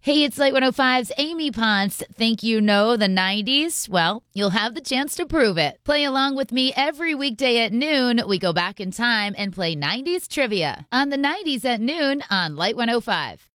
Hey, it's Light 105's Amy Ponce. Think you know the 90s? Well, you'll have the chance to prove it. Play along with me every weekday at noon. We go back in time and play 90s trivia on the 90s at noon on Light 105.